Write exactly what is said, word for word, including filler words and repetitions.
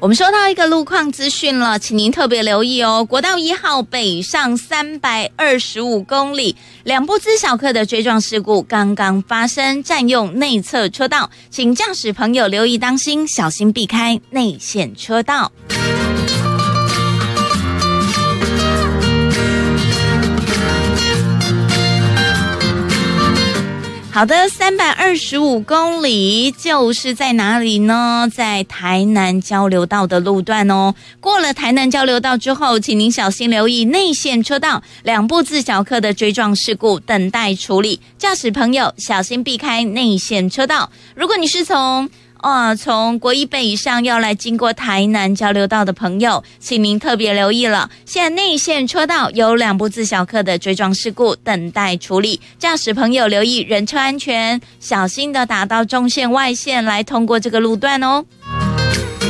我们收到一个路况资讯了，请您特别留意哦。国道一号北上三百二十五公里，两部自小客的追撞事故刚刚发生，占用内侧车道，请驾驶朋友留意当心，小心避开内线车道。好的，三百二十五公里就是在哪里呢？在台南交流道的路段哦。过了台南交流道之后，请您小心留意内线车道，两部自小客的追撞事故等待处理，驾驶朋友小心避开内线车道。如果你是从哦，从国一北以上要来经过台南交流道的朋友，请您特别留意了。现在内线车道有两部自小客的追撞事故等待处理，驾驶朋友留意人车安全，小心的打到中线外线来通过这个路段哦。